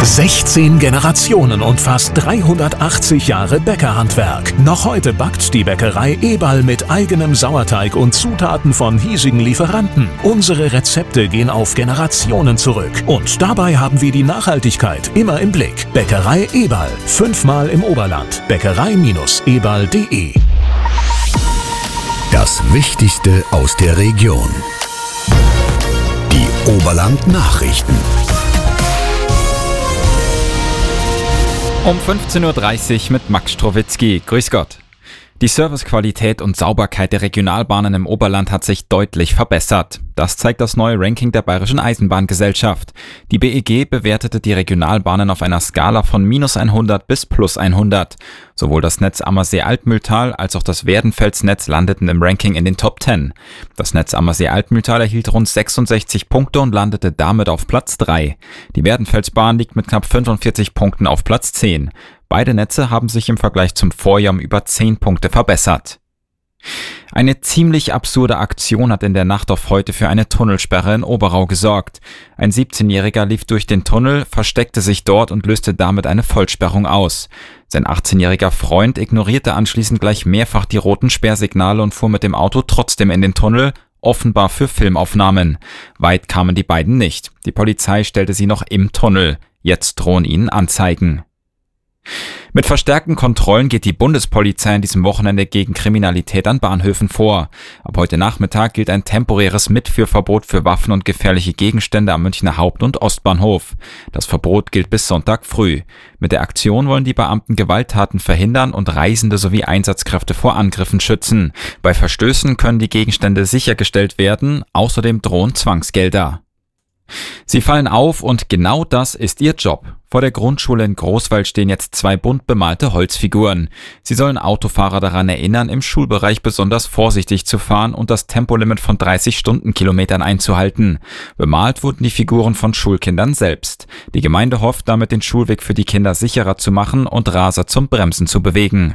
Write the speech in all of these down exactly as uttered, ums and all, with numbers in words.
sechzehn Generationen und fast dreihundertachtzig Jahre Bäckerhandwerk. Noch heute backt die Bäckerei Eberl mit eigenem Sauerteig und Zutaten von hiesigen Lieferanten. Unsere Rezepte gehen auf Generationen zurück. Und dabei haben wir die Nachhaltigkeit immer im Blick. Bäckerei Eberl. Fünfmal im Oberland. Bäckerei eberl punkt de. Das Wichtigste aus der Region. Die Oberland-Nachrichten. Um fünfzehn Uhr dreißig mit Max Strowitzki. Grüß Gott. Die Servicequalität und Sauberkeit der Regionalbahnen im Oberland hat sich deutlich verbessert. Das zeigt das neue Ranking der Bayerischen Eisenbahngesellschaft. Die B E G bewertete die Regionalbahnen auf einer Skala von minus hundert bis plus hundert. Sowohl das Netz Ammersee-Altmühltal als auch das Werdenfels-Netz landeten im Ranking in den Top zehn. Das Netz Ammersee-Altmühltal erhielt rund sechsundsechzig Punkte und landete damit auf Platz drei. Die Werdenfelsbahn liegt mit knapp fünfundvierzig Punkten auf Platz zehn. Beide Netze haben sich im Vergleich zum Vorjahr um über zehn Punkte verbessert. Eine ziemlich absurde Aktion hat in der Nacht auf heute für eine Tunnelsperre in Oberau gesorgt. Ein siebzehnjähriger lief durch den Tunnel, versteckte sich dort und löste damit eine Vollsperrung aus. Sein achtzehnjähriger Freund ignorierte anschließend gleich mehrfach die roten Sperrsignale und fuhr mit dem Auto trotzdem in den Tunnel, offenbar für Filmaufnahmen. Weit kamen die beiden nicht. Die Polizei stellte sie noch im Tunnel. Jetzt drohen ihnen Anzeigen. Mit verstärkten Kontrollen geht die Bundespolizei an diesem Wochenende gegen Kriminalität an Bahnhöfen vor. Ab heute Nachmittag gilt ein temporäres Mitführverbot für Waffen und gefährliche Gegenstände am Münchner Haupt- und Ostbahnhof. Das Verbot gilt bis Sonntag früh. Mit der Aktion wollen die Beamten Gewalttaten verhindern und Reisende sowie Einsatzkräfte vor Angriffen schützen. Bei Verstößen können die Gegenstände sichergestellt werden, außerdem drohen Zwangsgelder. Sie fallen auf und genau das ist ihr Job. Vor der Grundschule in Großwald stehen jetzt zwei bunt bemalte Holzfiguren. Sie sollen Autofahrer daran erinnern, im Schulbereich besonders vorsichtig zu fahren und das Tempolimit von dreißig Stundenkilometern einzuhalten. Bemalt wurden die Figuren von Schulkindern selbst. Die Gemeinde hofft damit, den Schulweg für die Kinder sicherer zu machen und Raser zum Bremsen zu bewegen.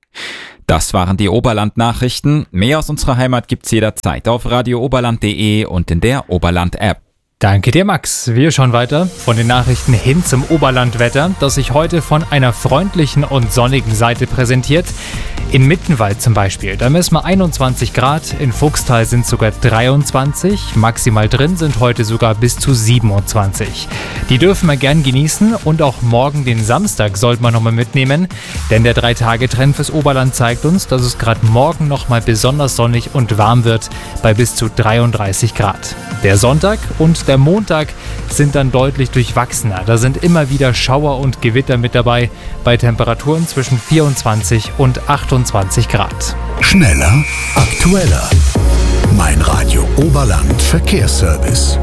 Das waren die Oberland-Nachrichten. Mehr aus unserer Heimat gibt's jederzeit auf radio oberland punkt de und in der Oberland-App. Danke dir, Max. Wir schauen weiter von den Nachrichten hin zum Oberlandwetter, das sich heute von einer freundlichen und sonnigen Seite präsentiert. In Mittenwald zum Beispiel, da messen wir einundzwanzig Grad, in Fuchstal sind sogar dreiundzwanzig, maximal drin sind heute sogar bis zu siebenundzwanzig. Die dürfen wir gern genießen und auch morgen den Samstag sollten wir nochmal mitnehmen, denn der drei-Tage-Trend fürs Oberland zeigt uns, dass es gerade morgen nochmal besonders sonnig und warm wird bei bis zu dreiunddreißig Grad. Der Sonntag und der Montag sind dann deutlich durchwachsener. Da sind immer wieder Schauer und Gewitter mit dabei, bei Temperaturen zwischen vierundzwanzig und achtundzwanzig Grad. Schneller, aktueller. Mein Radio Oberland Verkehrsservice.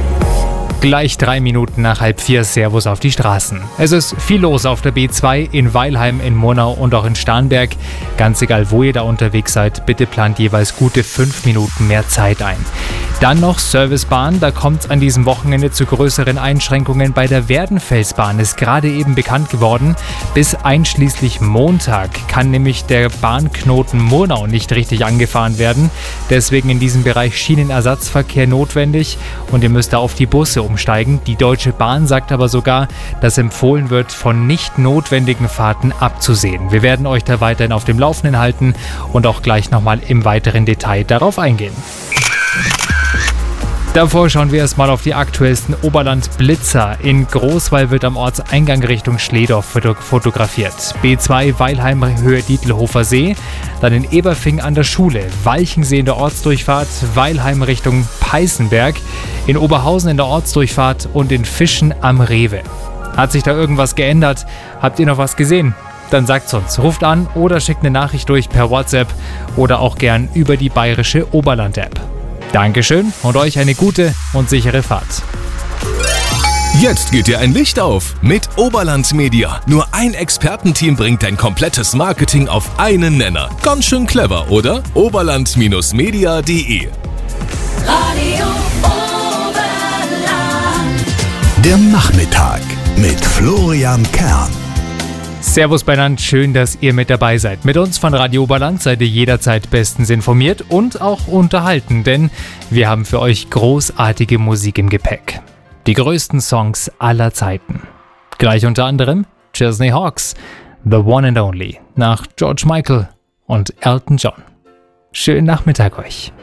Gleich drei Minuten nach halb vier, Servus auf die Straßen. Es ist viel los auf der B zwei in Weilheim, in Murnau und auch in Starnberg. Ganz egal, wo ihr da unterwegs seid, bitte plant jeweils gute fünf Minuten mehr Zeit ein. Dann noch Servicebahn, da kommt es an diesem Wochenende zu größeren Einschränkungen bei der Werdenfelsbahn, ist gerade eben bekannt geworden. Bis einschließlich Montag kann nämlich der Bahnknoten Murnau nicht richtig angefahren werden. Deswegen in diesem Bereich Schienenersatzverkehr notwendig und ihr müsst da auf die Busse umsteigen. Die Deutsche Bahn sagt aber sogar, dass empfohlen wird, von nicht notwendigen Fahrten abzusehen. Wir werden euch da weiterhin auf dem Laufenden halten und auch gleich nochmal im weiteren Detail darauf eingehen. Davor schauen wir erstmal auf die aktuellsten Oberland-Blitzer. In Großwall wird am Ortseingang Richtung Schledorf fotografiert. B zwei Weilheim Höhe Dietelhofer See. Dann in Eberfing an der Schule. Walchensee in der Ortsdurchfahrt. Weilheim Richtung Peißenberg. In Oberhausen in der Ortsdurchfahrt und in Fischen am Rewe. Hat sich da irgendwas geändert? Habt ihr noch was gesehen? Dann sagt's uns. Ruft an oder schickt eine Nachricht durch per WhatsApp oder auch gern über die bayerische Oberland-App. Dankeschön und euch eine gute und sichere Fahrt. Jetzt geht dir ein Licht auf mit Oberland Media. Nur ein Expertenteam bringt dein komplettes Marketing auf einen Nenner. Ganz schön clever, oder? oberland media punkt de Radio Oberland. Der Nachmittag mit Florian Kern. Servus beieinander, schön, dass ihr mit dabei seid. Mit uns von Radio Oberland seid ihr jederzeit bestens informiert und auch unterhalten, denn wir haben für euch großartige Musik im Gepäck. Die größten Songs aller Zeiten. Gleich unter anderem Chesney Hawkes, The One and Only, nach George Michael und Elton John. Schönen Nachmittag euch.